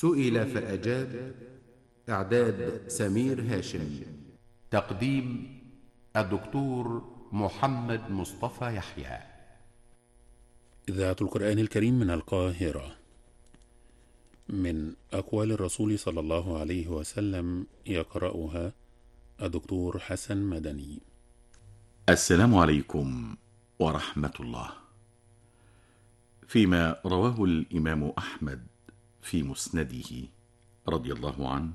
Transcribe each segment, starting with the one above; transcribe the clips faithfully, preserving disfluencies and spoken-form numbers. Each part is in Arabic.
سئل فأجاب. إعداد سمير هاشم. تقديم الدكتور محمد مصطفى يحيى. إذاعة القرآن الكريم من القاهرة. من أقوال الرسول صلى الله عليه وسلم يقرأها الدكتور حسن مدني. السلام عليكم ورحمة الله. فيما رواه الإمام أحمد في مسنده رضي الله عنه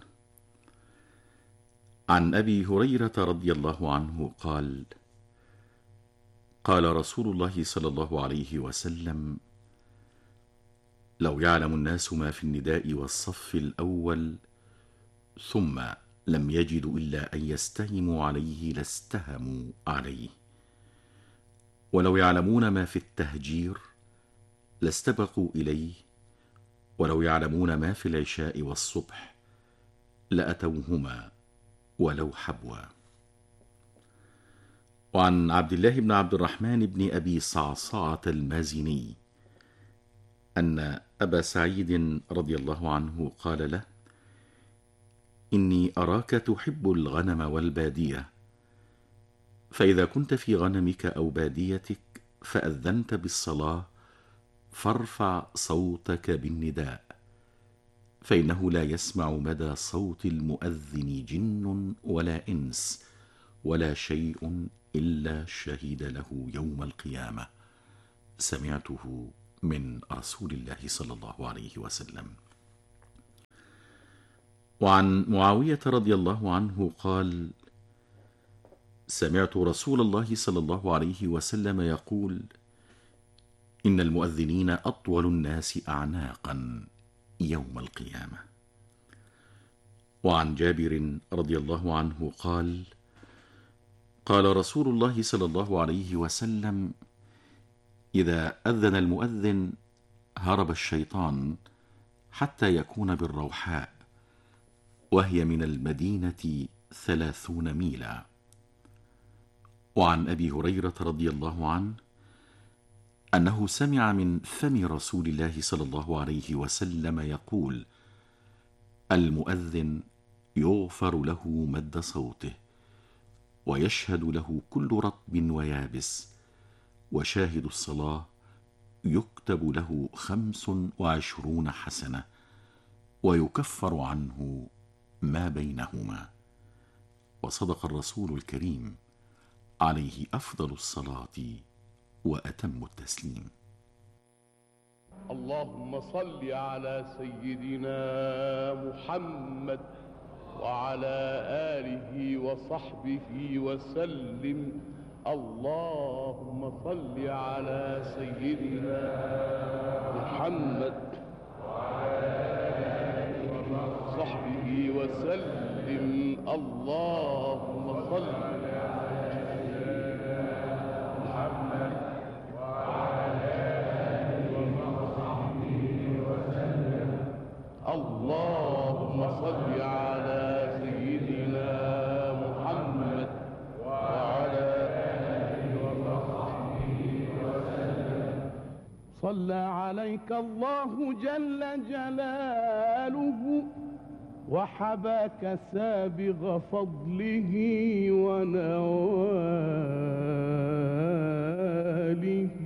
عن أبي هريرة رضي الله عنه قال: قال رسول الله صلى الله عليه وسلم: لو يعلم الناس ما في النداء والصف الأول ثم لم يجدوا إلا أن يستهموا عليه لاستهموا عليه، ولو يعلمون ما في التهجير لاستبقوا إليه، ولو يعلمون ما في العشاء والصبح لأتوهما ولو حبوا. وعن عبد الله بن عبد الرحمن بن أبي صعصعة المازني أن أبا سعيد رضي الله عنه قال له: إني أراك تحب الغنم والبادية، فإذا كنت في غنمك أو باديتك فأذنت بالصلاة فارفع صوتك بالنداء، فإنه لا يسمع مدى صوت المؤذن جن ولا إنس ولا شيء إلا شهد له يوم القيامة. سمعته من رسول الله صلى الله عليه وسلم. وعن معاوية رضي الله عنه قال: سمعت رسول الله صلى الله عليه وسلم يقول: إن المؤذنين أطول الناس أعناقا يوم القيامة. وعن جابر رضي الله عنه قال: قال رسول الله صلى الله عليه وسلم: إذا أذن المؤذن هرب الشيطان حتى يكون بالروحاء، وهي من المدينة ثلاثون ميلا. وعن أبي هريرة رضي الله عنه أنه سمع من فم رسول الله صلى الله عليه وسلم يقول: المؤذن يغفر له مد صوته، ويشهد له كل رطب ويابس، وشاهد الصلاة يكتب له خمس وعشرون حسنة، ويكفر عنه ما بينهما. وصدق الرسول الكريم عليه أفضل الصلاة وأتم التسليم. اللهم صل على سيدنا محمد وعلى آله وصحبه وسلم. اللهم صل على سيدنا محمد وعلى آله وصحبه وسلم. اللهم صل على سيدنا محمد وعلى آله وصحبه وسلم. اللهم صل على سيدنا محمد وعلى آله وصحبه وسلم. صلى عليك الله جل جلاله، وحباك سابغ فضله ونواله.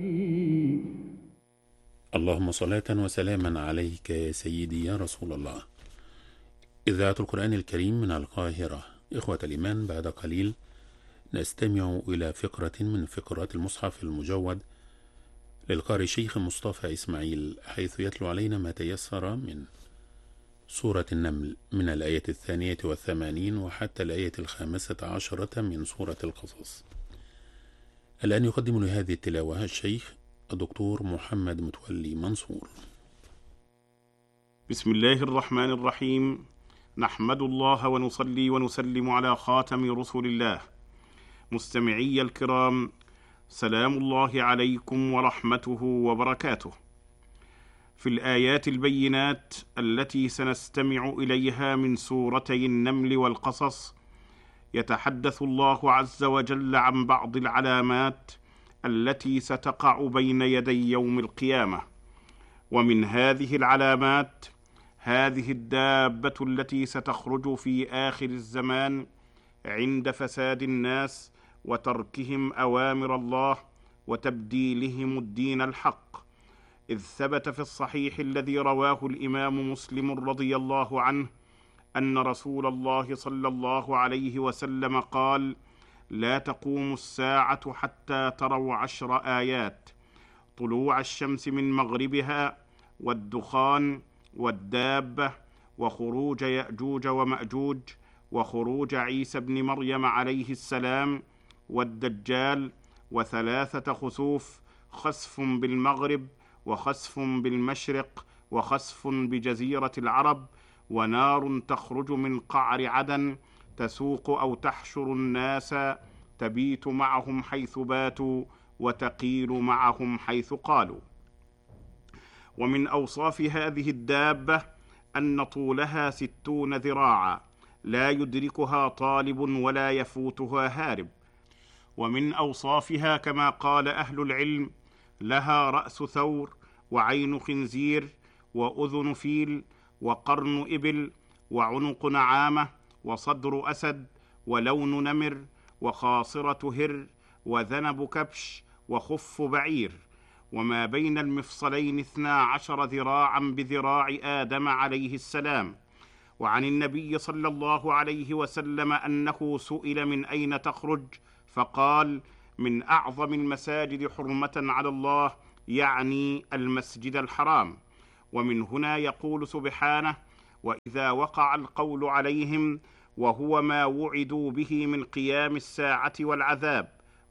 اللهم صلاة وسلاما عليك يا سيدي يا رسول الله. إذاعة القرآن الكريم من القاهرة. إخوة الإيمان، بعد قليل نستمع إلى فقرة من فقرات المصحف المجود للقارئ الشيخ مصطفى إسماعيل، حيث يتلو علينا ما تيسر من سورة النمل من الآية الثانية والثمانين وحتى الآية الخامسة عشرة من سورة القصص. الآن يقدم لهذه التلاوة الشيخ الدكتور محمد متولي منصور. بسم الله الرحمن الرحيم. نحمد الله ونصلي ونسلم على خاتم رسل الله. مستمعي الكرام، سلام الله عليكم ورحمته وبركاته. في الآيات البينات التي سنستمع إليها من سورتي النمل والقصص، يتحدث الله عز وجل عن بعض العلامات التي ستقع بين يدي يوم القيامة. ومن هذه العلامات هذه الدابة التي ستخرج في آخر الزمان عند فساد الناس وتركهم أوامر الله وتبديلهم الدين الحق، إذ ثبت في الصحيح الذي رواه الإمام مسلم رضي الله عنه أن رسول الله صلى الله عليه وسلم قال: لا تقوم الساعة حتى تروا عشر آيات: طلوع الشمس من مغربها، والدخان، والدابة، وخروج يأجوج ومأجوج، وخروج عيسى بن مريم عليه السلام، والدجال، وثلاثة خسوف: خسف بالمغرب، وخسف بالمشرق، وخسف بجزيرة العرب، ونار تخرج من قعر عدن تسوق أو تحشر الناس، تبيت معهم حيث باتوا وتقيل معهم حيث قالوا. ومن أوصاف هذه الدابة أن طولها ستون ذراعا لا يدركها طالب ولا يفوتها هارب. ومن أوصافها كما قال أهل العلم: لها رأس ثور، وعين خنزير، وأذن فيل، وقرن إبل، وعنق نعامة، وصدر أسد، ولون نمر، وخاصرة هر، وذنب كبش، وخف بعير، وما بين المفصلين اثنا عشر ذراعا بذراع آدم عليه السلام. وعن النبي صلى الله عليه وسلم أنه سئل من أين تخرج، فقال: من أعظم المساجد حرمة على الله، يعني المسجد الحرام. ومن هنا يقول سبحانه: وإذا وقع القول عليهم، وهو ما وعدوا به من قيام الساعة والعذاب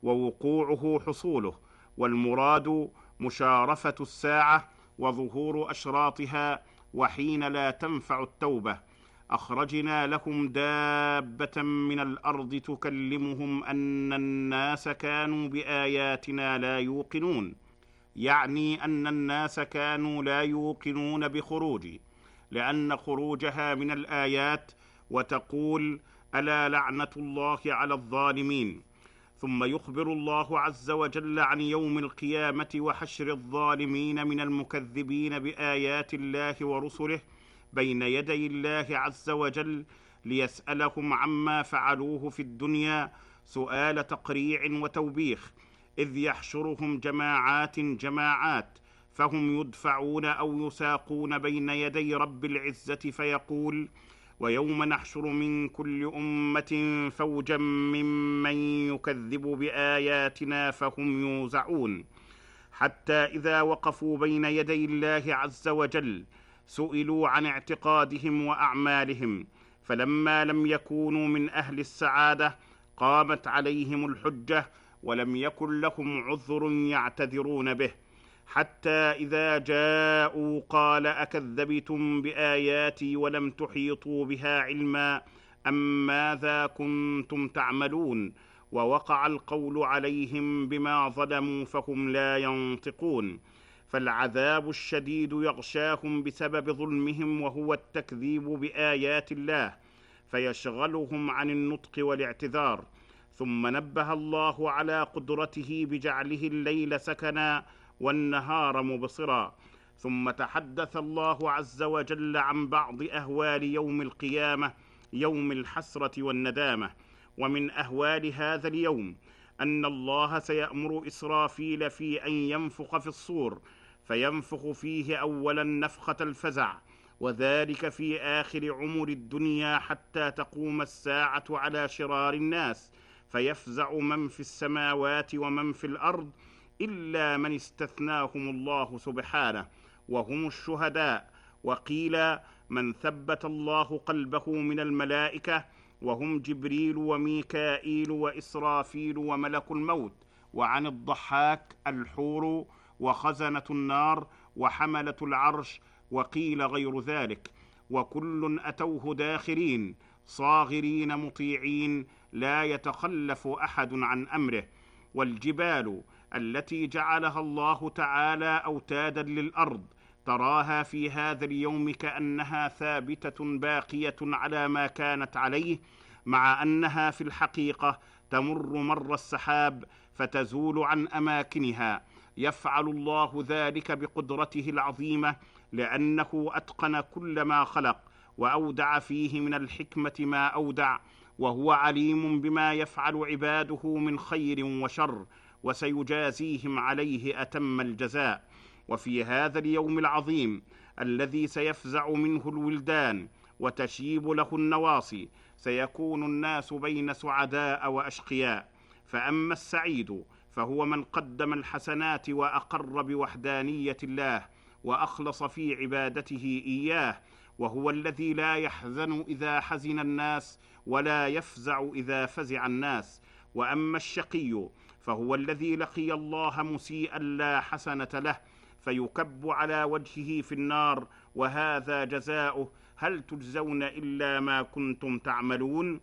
ووقوعه حصوله، والمراد مشارفة الساعة وظهور أشراطها وحين لا تنفع التوبة. أخرجنا لهم دابة من الأرض تكلمهم أن الناس كانوا بآياتنا لا يوقنون، يعني أن الناس كانوا لا يوقنون بخروج، لأن خروجها من الآيات، وتقول: ألا لعنة الله على الظالمين. ثم يخبر الله عز وجل عن يوم القيامة وحشر الظالمين من المكذبين بآيات الله ورسله بين يدي الله عز وجل، ليسألهم عما فعلوه في الدنيا سؤال تقريع وتوبيخ، إذ يحشرهم جماعات جماعات، فهم يدفعون أو يساقون بين يدي رب العزة فيقول: ويوم نحشر من كل أمة فوجا ممن يكذب بآياتنا فهم يوزعون، حتى إذا وقفوا بين يدي الله عز وجل سئلوا عن اعتقادهم وأعمالهم، فلما لم يكونوا من أهل السعادة قامت عليهم الحجة، ولم يكن لهم عذر يعتذرون به، حتى إذا جاءوا قال: أكذبتم بآياتي ولم تحيطوا بها علما أم ماذا كنتم تعملون؟ ووقع القول عليهم بما ظلموا فهم لا ينطقون. فالعذاب الشديد يغشاهم بسبب ظلمهم، وهو التكذيب بآيات الله، فيشغلهم عن النطق والاعتذار. ثم نبه الله على قدرته بجعله الليل سكنا والنهار مبصرا. ثم تحدث الله عز وجل عن بعض أهوال يوم القيامة، يوم الحسرة والندامة. ومن أهوال هذا اليوم أن الله سيأمر إسرافيل في أن ينفخ في الصور، فينفخ فيه أولا نفخة الفزع، وذلك في آخر عمر الدنيا حتى تقوم الساعة على شرار الناس، فيفزع من في السماوات ومن في الأرض إلا من استثناهم الله سبحانه، وهم الشهداء. وقيل من ثبت الله قلبه من الملائكة، وهم جبريل وميكائيل وإسرافيل وملك الموت. وعن الضحاك الحور وخزنة النار وحملة العرش، وقيل غير ذلك، وكل أتوه داخرين صاغرين مطيعين، لا يتخلف أحد عن أمره. والجبال التي جعلها الله تعالى أوتادا للأرض تراها في هذا اليوم كأنها ثابتة باقية على ما كانت عليه، مع أنها في الحقيقة تمر مر السحاب فتزول عن أماكنها. يفعل الله ذلك بقدرته العظيمة لأنه أتقن كل ما خلق وأودع فيه من الحكمة ما أودع، وهو عليم بما يفعل عباده من خير وشر، وسيجازيهم عليه أتم الجزاء. وفي هذا اليوم العظيم الذي سيفزع منه الولدان وتشيب له النواصي سيكون الناس بين سعداء وأشقياء. فأما السعيد فهو من قدم الحسنات وأقر بوحدانية الله وأخلص في عبادته إياه، وهو الذي لا يحزن إذا حزن الناس ولا يفزع إذا فزع الناس. وأما الشقي فهو الذي لقي الله مسيئا لا حسنة له فيكب على وجهه في النار، وهذا جزاؤه، هل تجزون إلا ما كنتم تعملون.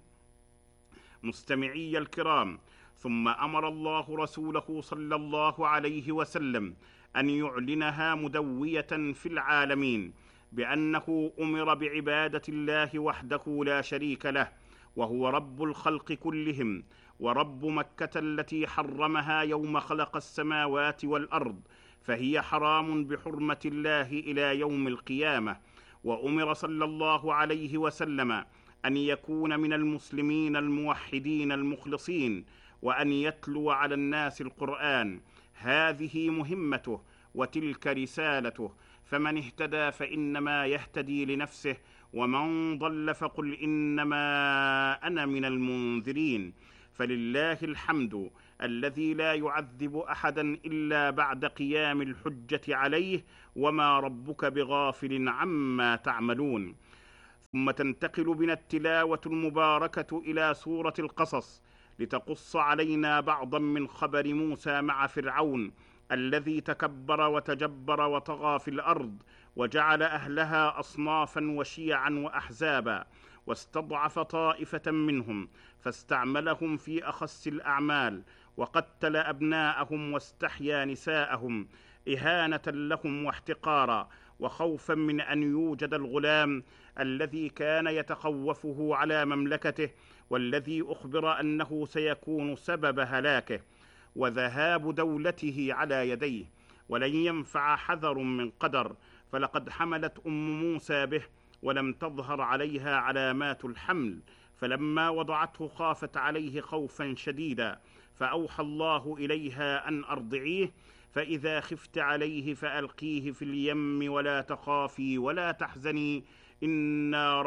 مستمعي الكرام، ثم أمر الله رسوله صلى الله عليه وسلم أن يعلنها مدوية في العالمين بأنه أمر بعبادة الله وحده لا شريك له، وهو رب الخلق كلهم ورب مكة التي حرمها يوم خلق السماوات والأرض، فهي حرام بحرمة الله إلى يوم القيامة. وأمر صلى الله عليه وسلم أن يكون من المسلمين الموحدين المخلصين، وأن يتلو على الناس القرآن. هذه مهمته وتلك رسالته، فمن اهتدى فإنما يهتدي لنفسه، ومن ضل فقل إنما أنا من المنذرين. فلله الحمد الذي لا يعذب أحدا إلا بعد قيام الحجة عليه، وما ربك بغافل عما تعملون. ثم تنتقل بنا التلاوة المباركة إلى سورة القصص لتقص علينا بعضا من خبر موسى مع فرعون الذي تكبر وتجبر وطغى في الأرض، وجعل أهلها أصنافا وشيعا وأحزابا، واستضعف طائفة منهم فاستعملهم في أخس الأعمال، وقتل أبناءهم واستحيا نساءهم إهانة لهم واحتقارا، وخوفا من أن يوجد الغلام الذي كان يتخوفه على مملكته، والذي أخبر أنه سيكون سبب هلاكه وذهاب دولته على يديه. ولن ينفع حذر من قدر، فلقد حملت أم موسى به ولم تظهر عليها علامات الحمل، فلما وضعته خافت عليه خوفا شديدا، فأوحى الله إليها أن أرضعيه، فإذا خفت عليه فألقيه في اليم ولا تخافي ولا تحزني إنا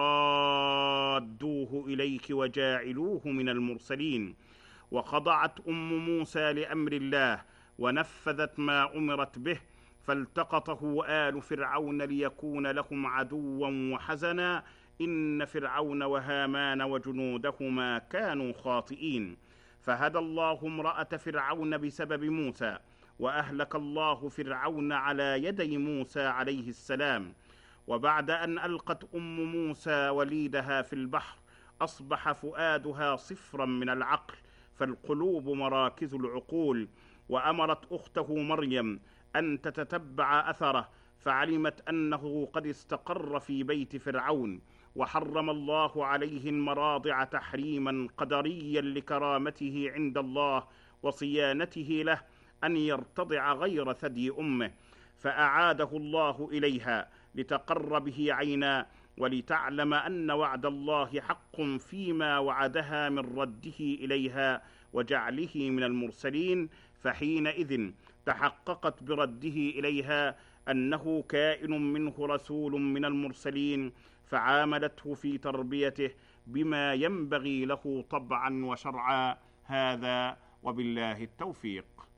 رادوه إليك وجاعلوه من المرسلين. وخضعت أم موسى لأمر الله ونفذت ما أمرت به، فالتقطه آل فرعون ليكون لهم عدوا وحزنا، إن فرعون وهامان وجنودهما كانوا خاطئين. فهدى الله امرأة فرعون بسبب موسى، وأهلك الله فرعون على يدي موسى عليه السلام. وبعد أن ألقت أم موسى وليدها في البحر أصبح فؤادها صفرا من العقل، فالقلوب مراكز العقول. وأمرت أخته مريم أن تتتبع أثره، فعلمت أنه قد استقر في بيت فرعون، وحرم الله عليه المراضع تحريما قدريا لكرامته عند الله وصيانته له أن يرتضع غير ثدي أمه، فأعاده الله إليها لتقر به عينا، ولتعلم أن وعد الله حق فيما وعدها من رده إليها وجعله من المرسلين. فحينئذ تحققت برده إليها أنه كائن منه رسول من المرسلين، فعاملته في تربيته بما ينبغي له طبعا وشرعا. هذا وبالله التوفيق.